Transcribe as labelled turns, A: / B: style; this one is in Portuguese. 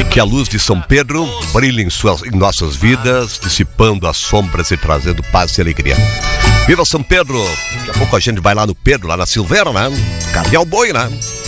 A: Que a luz de São Pedro brilhe em nossas vidas, dissipando as sombras e trazendo paz e alegria. Viva São Pedro! Daqui a pouco a gente vai lá no Pedro, lá na Silveira, né? Cadê o boi, né?